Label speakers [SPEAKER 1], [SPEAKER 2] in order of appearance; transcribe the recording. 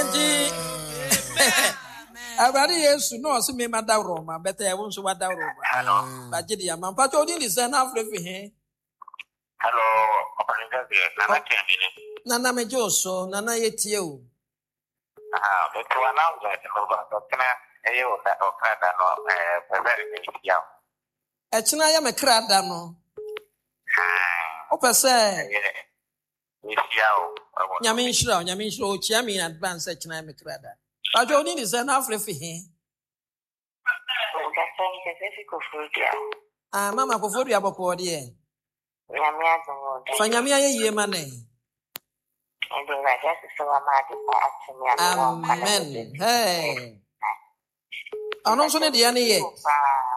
[SPEAKER 1] Abadi Yesu no se me mada Roma better I won't wada Roma. Bajidi ya mampacho odin is an African he.
[SPEAKER 2] Hello, Nana Kennedy.
[SPEAKER 1] Nana Mejoso, Nana Yetio.
[SPEAKER 2] But to announce that you that or
[SPEAKER 1] Echina ya me krada no. Opa say Nyame nshira ochia me in advance echina me krada. Bajo odin is an African he. Mama kofodu aboko de. Fanyame aye mane. Amen. Hey. Ano so ne de ane ye.